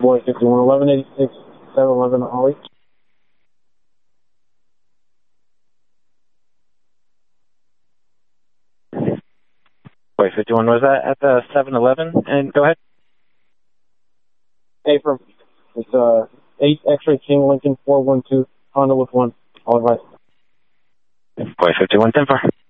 Boy 51, 1186, 711 Ollie. Boy 51, was that at the 7-Eleven? And go ahead. Hey, from it's 8 X-ray King Lincoln 412 Honda with 1. All advice. Boy 51, 10-4.